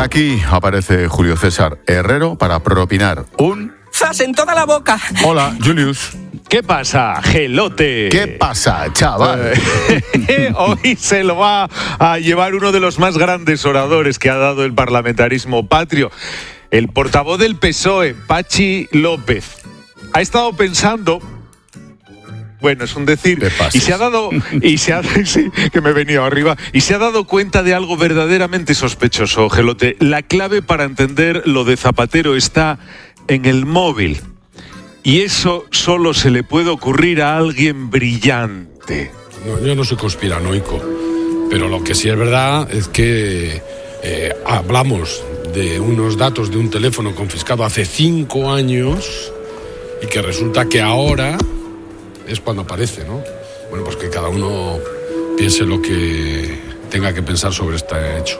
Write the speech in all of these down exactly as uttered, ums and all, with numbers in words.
aquí aparece Julio César Herrero para propinar un... ¡Zas en toda la boca! Hola, Julius. ¿Qué pasa, gelote? ¿Qué pasa, chaval? Hoy se lo va a llevar uno de los más grandes oradores que ha dado el parlamentarismo patrio, el portavoz del P S O E, Patxi López. Ha estado pensando... Bueno, es un decir, y se ha dado, y se ha, sí, que me he venido arriba, y se ha dado cuenta de algo verdaderamente sospechoso, gelote. La clave para entender lo de Zapatero está en el móvil. Y eso solo se le puede ocurrir a alguien brillante. No, yo no soy conspiranoico, pero lo que sí es verdad es que eh, hablamos de unos datos de un teléfono confiscado hace cinco años y que resulta que ahora es cuando aparece, ¿no? Bueno, pues que cada uno piense lo que tenga que pensar sobre este hecho.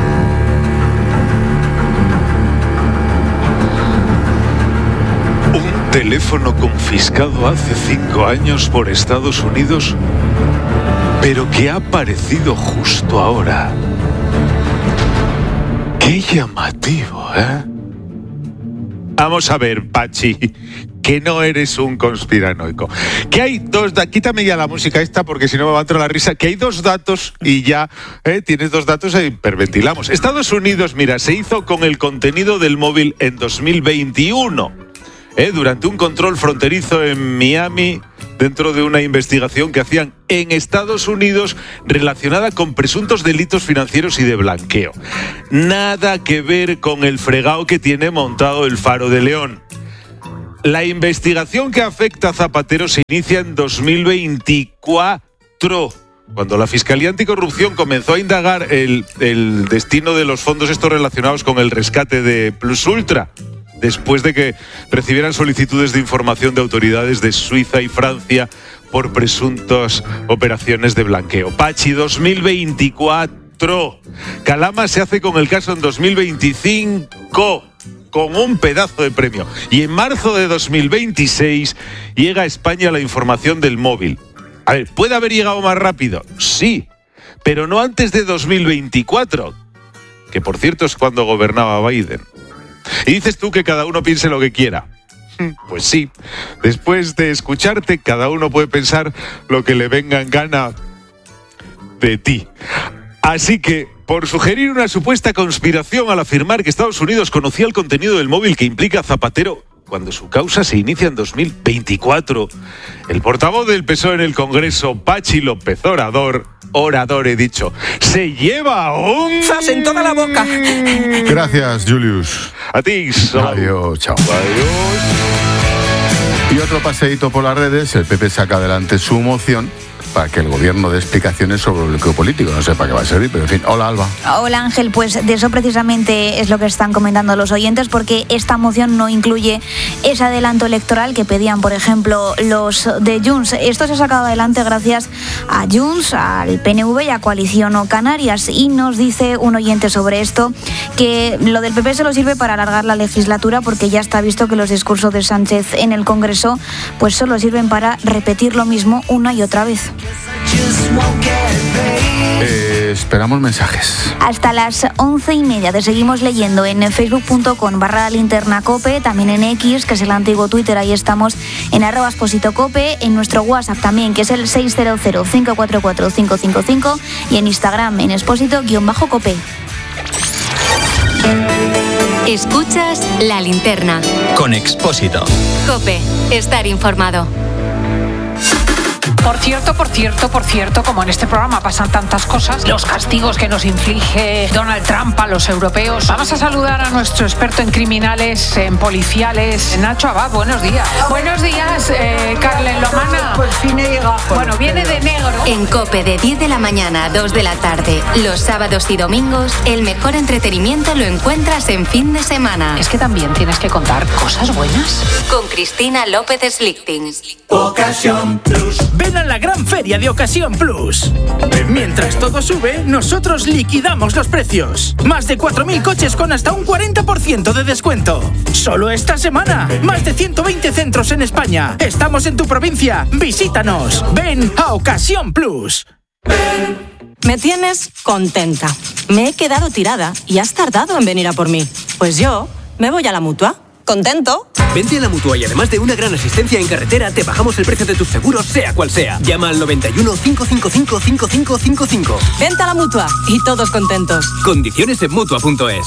Un teléfono confiscado hace cinco años por Estados Unidos, pero que ha aparecido justo ahora. Qué llamativo, ¿eh? Vamos a ver, Pachi, que no eres un conspiranoico. Que hay dos... Da- Quítame ya la música esta porque si no me va a entrar la risa. Que hay dos datos y ya eh, tienes dos datos e hiperventilamos. Estados Unidos, mira, se hizo con el contenido del móvil en dos mil veintiuno. Eh, durante un control fronterizo en Miami, dentro de una investigación que hacían en Estados Unidos relacionada con presuntos delitos financieros y de blanqueo. Nada que ver con el fregado que tiene montado el Faro de León. La investigación que afecta a Zapatero se inicia en dos mil veinticuatro, cuando la Fiscalía Anticorrupción comenzó a indagar el, el destino de los fondos estos relacionados con el rescate de Plus Ultra, después de que recibieran solicitudes de información de autoridades de Suiza y Francia por presuntas operaciones de blanqueo. Pachi, dos mil veinticuatro. Calama se hace con el caso en dos mil veinticinco, con un pedazo de premio. Y en marzo de dos mil veintiséis llega a España la información del móvil. A ver, ¿puede haber llegado más rápido? Sí, pero no antes de dos mil veinticuatro, que por cierto es cuando gobernaba Biden. Y dices tú que cada uno piense lo que quiera. Pues sí, después de escucharte, cada uno puede pensar lo que le venga en gana de ti. Así que, por sugerir una supuesta conspiración al afirmar que Estados Unidos conocía el contenido del móvil que implica a Zapatero cuando su causa se inicia en dos mil veinticuatro, el portavoz del P S O E en el Congreso, Patxi López Orador, orador he dicho, se lleva un... ¡Zas en toda la boca! Gracias, Julius. A ti, Adiós, chao. Adiós. Y otro paseíto por las redes, el P P saca adelante su moción para que el gobierno dé explicaciones sobre el bloqueo político. No sé para qué va a servir, pero en fin. Hola, Alba. Hola, Ángel. Pues de eso precisamente es lo que están comentando los oyentes, porque esta moción no incluye ese adelanto electoral que pedían, por ejemplo, los de Junts. Esto se ha sacado adelante gracias a Junts, al P N V y a Coalición o Canarias. Y nos dice un oyente sobre esto que lo del P P solo sirve para alargar la legislatura, porque ya está visto que los discursos de Sánchez en el Congreso pues solo sirven para repetir lo mismo una y otra vez. Eh, esperamos mensajes. Hasta las once y media te seguimos leyendo en facebook punto com barra linterna cope, también en X, que es el antiguo Twitter, ahí estamos en arroba exposito cope, en nuestro WhatsApp también, que es el seis cero cero, cinco cuatro cuatro, cinco cinco cinco, y en Instagram en exposito-cope. Escuchas La Linterna con Expósito. Cope, estar informado. Por cierto, por cierto, por cierto, como en este programa pasan tantas cosas, los castigos que nos inflige Donald Trump a los europeos. Vamos a saludar a nuestro experto en criminales, en policiales, Nacho Abad. Buenos días. Buenos días, eh, Carlen Lomana. Por fin he llegado. Bueno, viene de negro. En Cope, de diez de la mañana a dos de la tarde, los sábados y domingos, el mejor entretenimiento lo encuentras en fin de semana. Es que también tienes que contar cosas buenas. Con Cristina López Slichting. Ocasión Plus. Ven a la gran feria de Ocasión Plus. Mientras todo sube, nosotros liquidamos los precios. Más de cuatro mil coches con hasta un cuarenta por ciento de descuento. Solo esta semana. Más de ciento veinte centros en España. Estamos en tu provincia. Visítanos. Ven a Ocasión Plus. Ven. Me tienes contenta. Me he quedado tirada y has tardado en venir a por mí. Pues yo me voy a la Mutua. ¿Contento? Vente a la Mutua y además de una gran asistencia en carretera, te bajamos el precio de tus seguros, sea cual sea. Llama al noventa y uno, cinco cinco cinco, cinco cinco cinco cinco. Vente a la Mutua y todos contentos. Condiciones en Mutua punto es.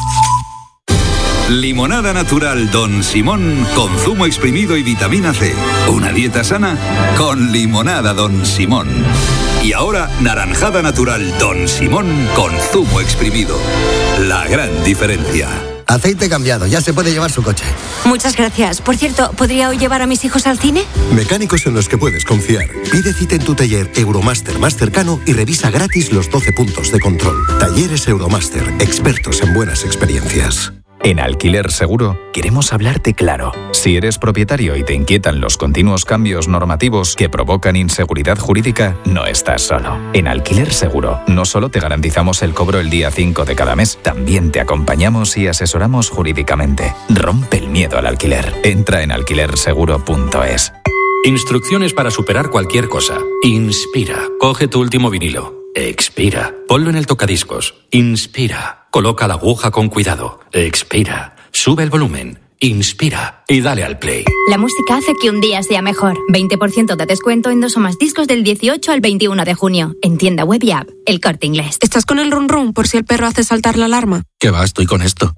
Limonada natural Don Simón con zumo exprimido y vitamina C. Una dieta sana con limonada Don Simón. Y ahora, naranjada natural Don Simón con zumo exprimido. La gran diferencia. Aceite cambiado, ya se puede llevar su coche. Muchas gracias. Por cierto, ¿podría hoy llevar a mis hijos al cine? Mecánicos en los que puedes confiar. Pide cita en tu taller Euromaster más cercano y revisa gratis los doce puntos de control. Talleres Euromaster, expertos en buenas experiencias. En Alquiler Seguro queremos hablarte claro. Si eres propietario y te inquietan los continuos cambios normativos que provocan inseguridad jurídica, no estás solo. En Alquiler Seguro no solo te garantizamos el cobro el día cinco de cada mes, también te acompañamos y asesoramos jurídicamente. Rompe el miedo al alquiler. Entra en alquiler seguro punto es. Instrucciones para superar cualquier cosa. Inspira. Coge tu último vinilo. Expira. Ponlo en el tocadiscos. Inspira. Coloca la aguja con cuidado. Expira. Sube el volumen. Inspira. Y dale al play. La música hace que un día sea mejor. veinte por ciento de descuento en dos o más discos del dieciocho al veintiuno de junio. En tienda web y app. El Corte Inglés. ¿Estás con el run run por si el perro hace saltar la alarma? ¿Qué va? Estoy con esto.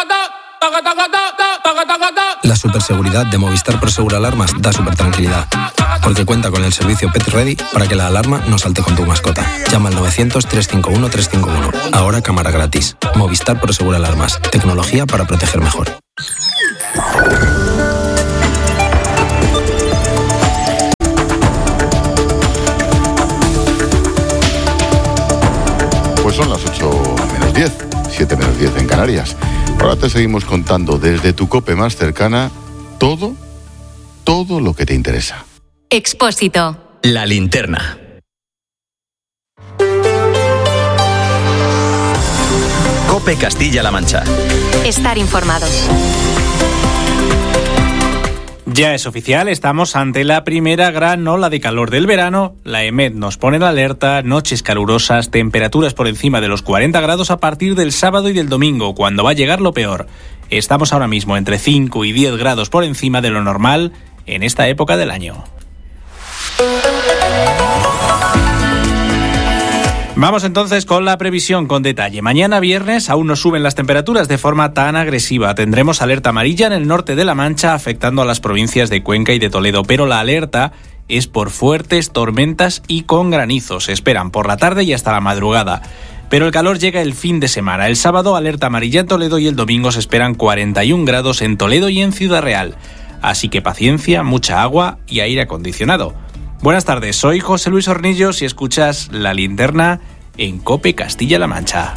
La superseguridad de Movistar Prosegur Alarmas da super tranquilidad, porque cuenta con el servicio Pet Ready para que la alarma no salte con tu mascota. Llama al novecientos, trescientos cincuenta y uno, trescientos cincuenta y uno. Ahora cámara gratis. Movistar Prosegur Alarmas. Tecnología para proteger mejor. Pues son las ocho menos diez, siete menos diez en Canarias. Ahora te seguimos contando desde tu COPE más cercana todo, todo lo que te interesa. Expósito. La linterna. COPE Castilla-La Mancha. Estar informado. Ya es oficial, estamos ante la primera gran ola de calor del verano. La EMET nos pone en alerta, noches calurosas, temperaturas por encima de los cuarenta grados a partir del sábado y del domingo, cuando va a llegar lo peor. Estamos ahora mismo entre cinco y diez grados por encima de lo normal en esta época del año. Vamos entonces con la previsión con detalle. Mañana viernes aún no suben las temperaturas de forma tan agresiva. Tendremos alerta amarilla en el norte de La Mancha, afectando a las provincias de Cuenca y de Toledo, pero la alerta es por fuertes tormentas y con granizo. Se esperan por la tarde y hasta la madrugada. Pero el calor llega el fin de semana. El sábado alerta amarilla en Toledo y el domingo se esperan cuarenta y un grados en Toledo y en Ciudad Real. Así que paciencia, mucha agua y aire acondicionado. Buenas tardes, soy José Luis Hornillos y escuchas La Linterna en COPE Castilla-La Mancha.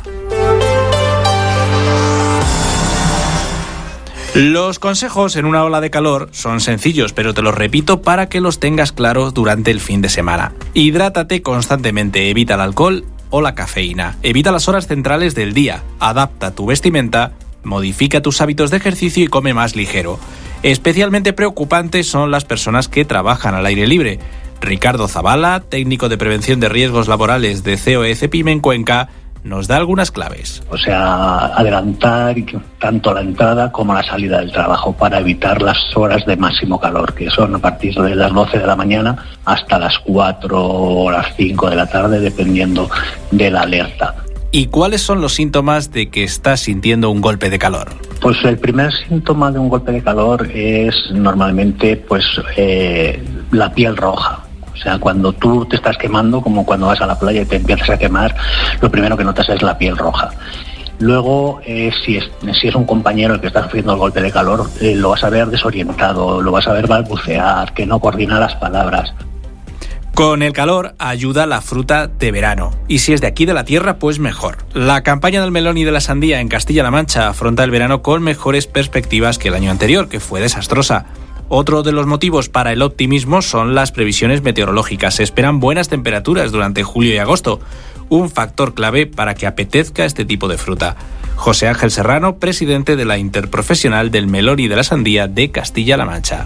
Los consejos en una ola de calor son sencillos, pero te los repito para que los tengas claros durante el fin de semana. Hidrátate constantemente, evita el alcohol o la cafeína, evita las horas centrales del día, adapta tu vestimenta, modifica tus hábitos de ejercicio y come más ligero. Especialmente preocupantes son las personas que trabajan al aire libre. Ricardo Zavala, técnico de prevención de riesgos laborales de C O E Cepime en Cuenca, nos da algunas claves. O sea, adelantar tanto la entrada como la salida del trabajo para evitar las horas de máximo calor, que son a partir de las doce de la mañana hasta las cuatro o las cinco de la tarde, dependiendo de la alerta. ¿Y cuáles son los síntomas de que estás sintiendo un golpe de calor? Pues el primer síntoma de un golpe de calor es normalmente pues eh, la piel roja. O sea, cuando tú te estás quemando, como cuando vas a la playa y te empiezas a quemar, lo primero que notas es la piel roja. Luego, eh, si, es, si es un compañero el que está sufriendo el golpe de calor, eh, lo vas a ver desorientado, lo vas a ver balbucear, que no coordina las palabras. Con el calor ayuda la fruta de verano. Y si es de aquí de la tierra, pues mejor. La campaña del melón y de la sandía en Castilla-La Mancha afronta el verano con mejores perspectivas que el año anterior, que fue desastrosa. Otro de los motivos para el optimismo son las previsiones meteorológicas. Se esperan buenas temperaturas durante julio y agosto, un factor clave para que apetezca este tipo de fruta. José Ángel Serrano, presidente de la Interprofesional del Melón y de la Sandía de Castilla-La Mancha.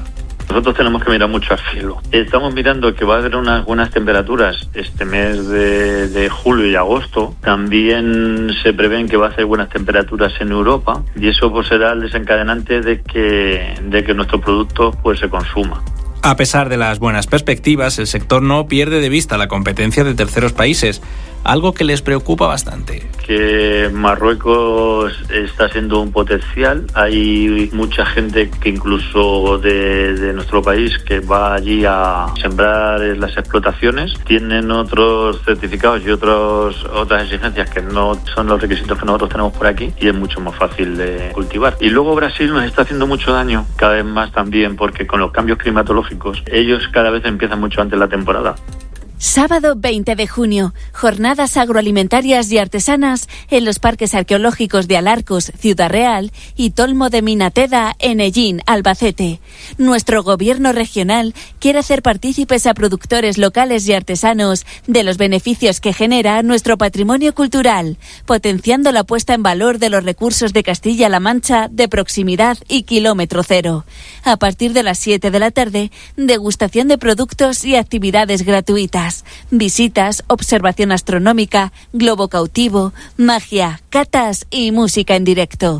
Nosotros tenemos que mirar mucho al cielo. Estamos mirando que va a haber unas buenas temperaturas este mes de, de julio y agosto. También se prevén que va a hacer buenas temperaturas en Europa y eso pues será el desencadenante de que, de que nuestro producto pues se consuma. A pesar de las buenas perspectivas, el sector no pierde de vista la competencia de terceros países, algo que les preocupa bastante. Que Marruecos está siendo un potencial. Hay mucha gente que incluso de, de nuestro país que va allí a sembrar las explotaciones. Tienen otros certificados y otros, otras exigencias que no son los requisitos que nosotros tenemos por aquí y es mucho más fácil de cultivar. Y luego Brasil nos está haciendo mucho daño, cada vez más también, porque con los cambios climatológicos ellos cada vez empiezan mucho antes la temporada. Sábado veinte de junio, jornadas agroalimentarias y artesanas en los parques arqueológicos de Alarcos, Ciudad Real y Tolmo de Minateda, en Ellín, Albacete. Nuestro gobierno regional quiere hacer partícipes a productores locales y artesanos de los beneficios que genera nuestro patrimonio cultural, potenciando la puesta en valor de los recursos de Castilla-La Mancha de proximidad y kilómetro cero. A partir de las siete de la tarde, degustación de productos y actividades gratuitas. Visitas, observación astronómica, globo cautivo, magia, catas y música en directo.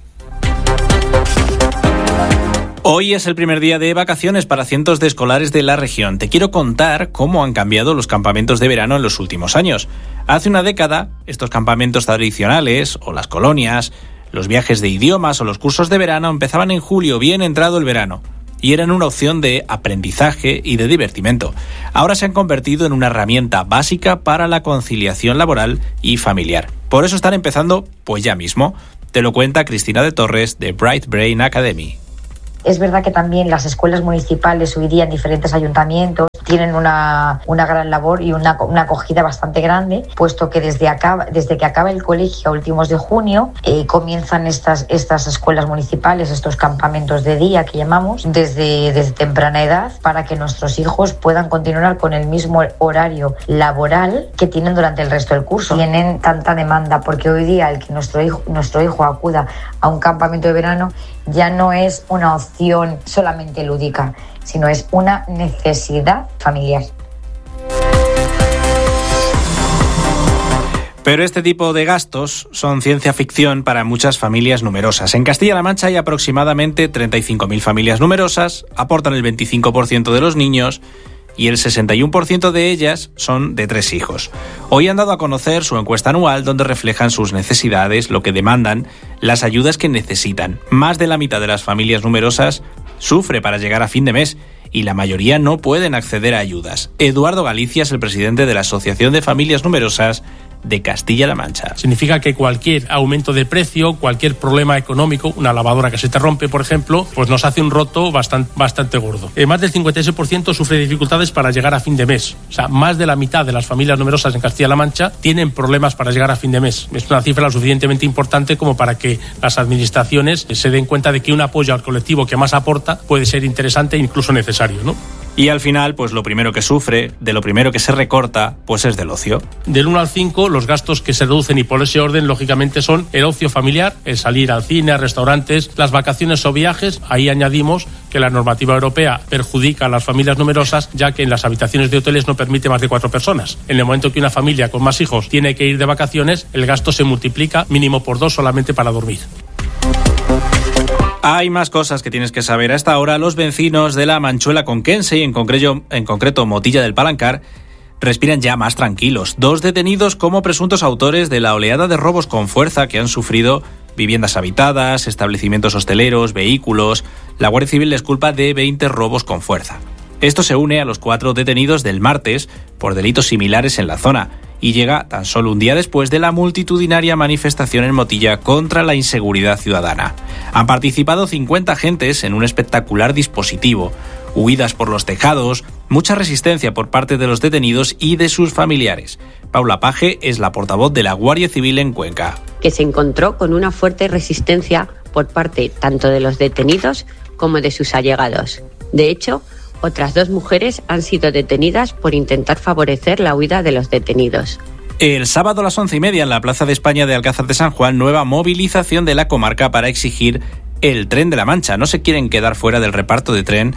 Hoy es el primer día de vacaciones para cientos de escolares de la región. Te quiero contar cómo han cambiado los campamentos de verano en los últimos años. Hace una década, estos campamentos tradicionales, o las colonias, los viajes de idiomas o los cursos de verano empezaban en julio, bien entrado el verano, y eran una opción de aprendizaje y de divertimento. Ahora se han convertido en una herramienta básica para la conciliación laboral y familiar. Por eso están empezando pues ya mismo. Te lo cuenta Cristina de Torres de Bright Brain Academy. Es verdad que también las escuelas municipales hoy día en diferentes ayuntamientos tienen una, una gran labor y una, una acogida bastante grande, puesto que desde, acá, desde que acaba el colegio a últimos de junio eh, comienzan estas, estas escuelas municipales, estos campamentos de día que llamamos, desde, desde temprana edad, para que nuestros hijos puedan continuar con el mismo horario laboral que tienen durante el resto del curso. Tienen tanta demanda porque hoy día el que nuestro hijo, nuestro hijo acuda a un campamento de verano ya no es una opción solamente lúdica, sino es una necesidad familiar. Pero este tipo de gastos son ciencia ficción para muchas familias numerosas. En Castilla-La Mancha hay aproximadamente treinta y cinco mil familias numerosas, aportan el veinticinco por ciento de los niños y el sesenta y uno por ciento de ellas son de tres hijos. Hoy han dado a conocer su encuesta anual donde reflejan sus necesidades, lo que demandan, las ayudas que necesitan. Más de la mitad de las familias numerosas sufre para llegar a fin de mes y la mayoría no pueden acceder a ayudas. Eduardo Galicia es el presidente de la Asociación de Familias Numerosas de Castilla-La Mancha. Significa que cualquier aumento de precio, cualquier problema económico, una lavadora que se te rompe, por ejemplo, pues nos hace un roto bastante, bastante gordo. Eh, más del cincuenta y seis por ciento sufre dificultades para llegar a fin de mes. O sea, más de la mitad de las familias numerosas en Castilla-La Mancha tienen problemas para llegar a fin de mes. Es una cifra lo suficientemente importante como para que las administraciones se den cuenta de que un apoyo al colectivo que más aporta puede ser interesante e incluso necesario, ¿no? Y al final, pues lo primero que sufre, de lo primero que se recorta, pues es del ocio. Del uno al cinco, los gastos que se reducen y por ese orden, lógicamente, son el ocio familiar, el salir al cine, a restaurantes, las vacaciones o viajes. Ahí añadimos que la normativa europea perjudica a las familias numerosas, ya que en las habitaciones de hoteles no permite más de cuatro personas. En el momento que una familia con más hijos tiene que ir de vacaciones, el gasto se multiplica mínimo por dos solamente para dormir. Hay más cosas que tienes que saber. A esta hora, los vecinos de la Manchuela Conquense y en concreto, en concreto Motilla del Palancar respiran ya más tranquilos. Dos detenidos como presuntos autores de la oleada de robos con fuerza que han sufrido viviendas habitadas, establecimientos hosteleros, vehículos. La Guardia Civil les culpa de veinte robos con fuerza. Esto se une a los cuatro detenidos del martes por delitos similares en la zona y llega tan solo un día después de la multitudinaria manifestación en Motilla contra la inseguridad ciudadana. Han participado cincuenta agentes en un espectacular dispositivo, huidas por los tejados, mucha resistencia por parte de los detenidos y de sus familiares. Paula Paje es la portavoz de la Guardia Civil en Cuenca. Que se encontró con una fuerte resistencia por parte tanto de los detenidos como de sus allegados. De hecho, otras dos mujeres han sido detenidas por intentar favorecer la huida de los detenidos. El sábado a las once y media en la Plaza de España de Alcázar de San Juan, nueva movilización de la comarca para exigir el tren de la Mancha. No se quieren quedar fuera del reparto de tren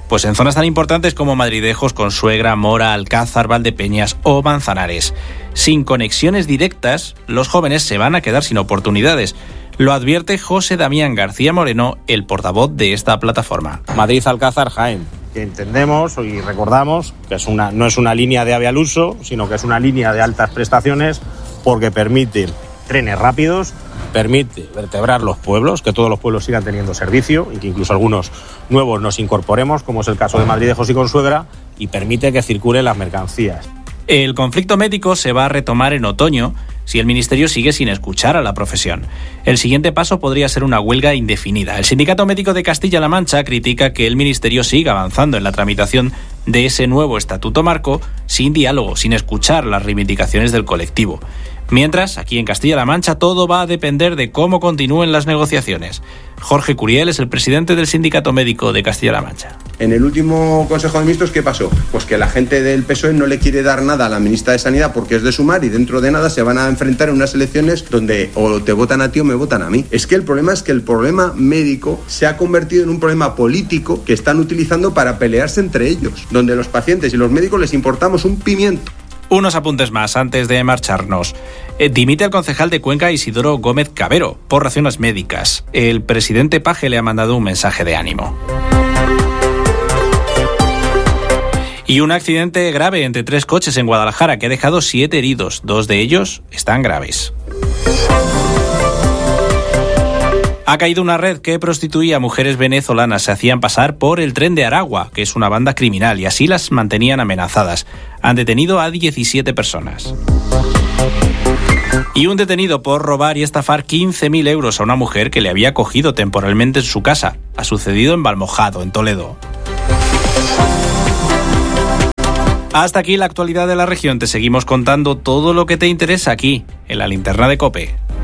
Pues en zonas tan importantes como Madridejos, Consuegra, Mora, Alcázar, Valdepeñas o Manzanares. Sin conexiones directas, los jóvenes se van a quedar sin oportunidades. Lo advierte José Damián García Moreno, el portavoz de esta plataforma. Madrid-Alcázar-Jaén, que entendemos y recordamos que es una, no es una línea de AVE al uso, sino que es una línea de altas prestaciones porque permite trenes rápidos, permite vertebrar los pueblos, que todos los pueblos sigan teniendo servicio y que incluso algunos nuevos nos incorporemos, como es el caso de Madridejos y Consuegra, y permite que circulen las mercancías. El conflicto médico se va a retomar en otoño si el Ministerio sigue sin escuchar a la profesión. El siguiente paso podría ser una huelga indefinida. El Sindicato Médico de Castilla-La Mancha critica que el Ministerio siga avanzando en la tramitación de ese nuevo estatuto marco sin diálogo, sin escuchar las reivindicaciones del colectivo. Mientras, aquí en Castilla-La Mancha todo va a depender de cómo continúen las negociaciones. Jorge Curiel es el presidente del Sindicato Médico de Castilla-La Mancha. En el último Consejo de Ministros, ¿qué pasó? Pues que la gente del P S O E no le quiere dar nada a la ministra de Sanidad porque es de Sumar y dentro de nada se van a enfrentar en unas elecciones donde o te votan a ti o me votan a mí. Es que el problema es que el problema médico se ha convertido en un problema político que están utilizando para pelearse entre ellos, donde los pacientes y los médicos les importamos un pimiento. Unos apuntes más antes de marcharnos. Eh, dimite el concejal de Cuenca Isidoro Gómez Cabero por razones médicas. El presidente Paje le ha mandado un mensaje de ánimo. Y un accidente grave entre tres coches en Guadalajara que ha dejado siete heridos. Dos de ellos están graves. Ha caído una red que prostituía a mujeres venezolanas. Se hacían pasar por el Tren de Aragua, que es una banda criminal, y así las mantenían amenazadas. Han detenido a diecisiete personas. Y un detenido por robar y estafar quince mil euros a una mujer que le había acogido temporalmente en su casa. Ha sucedido en Valmojado, en Toledo. Hasta aquí la actualidad de la región. Te seguimos contando todo lo que te interesa aquí, en la Linterna de COPE.